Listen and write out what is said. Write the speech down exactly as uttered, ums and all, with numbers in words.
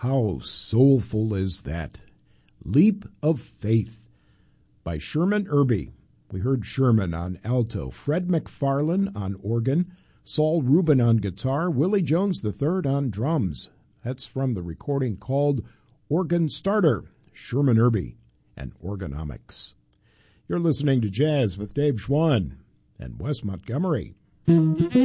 How soulful is that? Leap of Faith by Sherman Irby. We heard Sherman on alto, Fred McFarlane on organ, Saul Rubin on guitar, Willie Jones the third on drums. That's from the recording called Organ Starter, Sherman Irby and Organomics. You're listening to Jazz with Dave Schwann and Wes Montgomery.